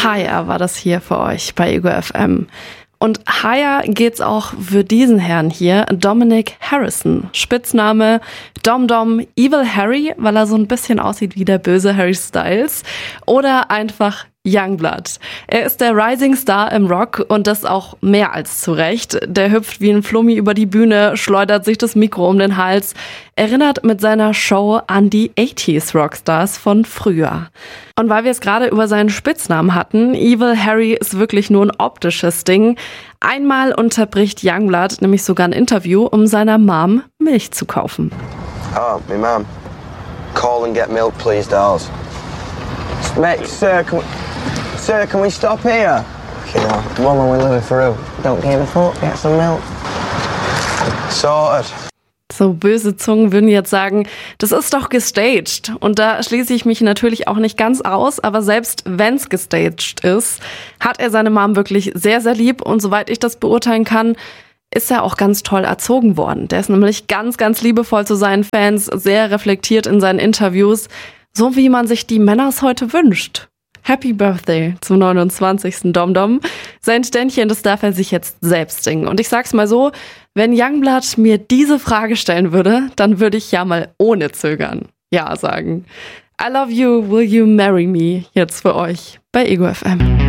Higher war das hier für euch bei Ego FM. Und higher geht's auch für diesen Herrn hier, Dominic Harrison. Spitzname Dom Dom Evil Harry, weil er so ein bisschen aussieht wie der böse Harry Styles. Oder einfach Youngblood. Er ist der Rising Star im Rock und das auch mehr als zu Recht. Der hüpft wie ein Flummi über die Bühne, schleudert sich das Mikro um den Hals, erinnert mit seiner Show an die 80s Rockstars von früher. Und weil wir es gerade über seinen Spitznamen hatten, Evil Harry ist wirklich nur ein optisches Ding. Einmal unterbricht Youngblood nämlich sogar ein Interview, um seiner Mom Milch zu kaufen. Oh, my mum. Call and get milk, please, dolls. Mate, sir, can we stop here? You know, Mum and we live for real. Don't give a fuck, get some milk. Sorted. So böse Zungen würden jetzt sagen, das ist doch gestaged. Und da schließe ich mich natürlich auch nicht ganz aus, aber selbst wenn's gestaged ist, hat er seine Mom wirklich sehr, sehr lieb. Und soweit ich das beurteilen kann, ist er auch ganz toll erzogen worden. Der ist nämlich ganz, ganz liebevoll zu seinen Fans, sehr reflektiert in seinen Interviews, so wie man sich die Männers heute wünscht. Happy Birthday zum 29. Dom-Dom. Sein Ständchen, das darf er sich jetzt selbst singen. Und ich sag's mal so, wenn Youngblood mir diese Frage stellen würde, dann würde ich ja mal ohne Zögern Ja sagen. I love you, will you marry me? Jetzt für euch bei Ego FM.